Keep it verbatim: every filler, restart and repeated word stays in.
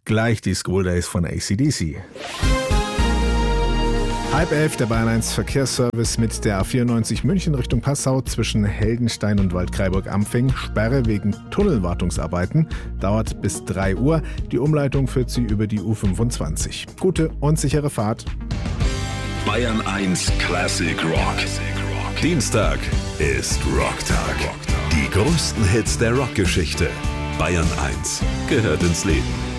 Gleich die School Days von A C D C. Halb elf, der Bayern eins Verkehrsservice mit der A vierundneunzig München Richtung Passau zwischen Heldenstein und Waldkraiburg-Ampfing. Sperre wegen Tunnelwartungsarbeiten, dauert bis drei Uhr. Die Umleitung führt sie über die U fünfundzwanzig. Gute und sichere Fahrt. Bayern eins Classic Rock. Dienstag ist Rocktag. Die größten Hits der Rockgeschichte. Bayern eins gehört ins Leben.